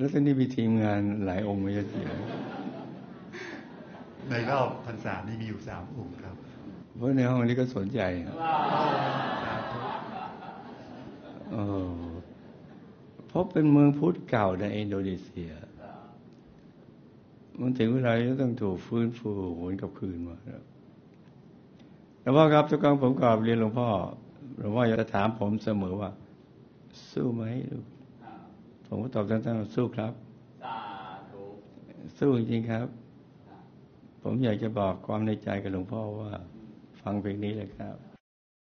แล้วตอนนี้มีทีมงานหลายองค์ไม่ใช่เหรอในรอบพรรษานี้มีอยู่3 องค์ครับเพราะในห้องนี้ก็สนใจเพราะเป็นเมืองพุทธเก่าในอินโดนีเซียมันถึงเวลาจะต้องถูกฟื้นฟูหวนกลับคืนมาหลวงพ่อครับทุกครั้งผมกราบเรียนหลวงพ่อจะถามผมเสมอว่าสู้ไหมลูกผมก็ตอบสั้นๆสู้ครับสู้จริงๆครับผมอยากจะบอกความในใจกับหลวงพ่อว่าฟังเพลงนี้เลยครับ